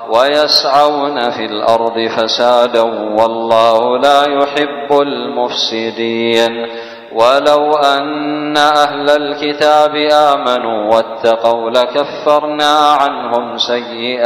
ويسعون في الأرض فسادا والله لا يحب المفسدين. ولو أن أهل الكتاب آمنوا واتقوا لكفرنا عنهم سيئاتهم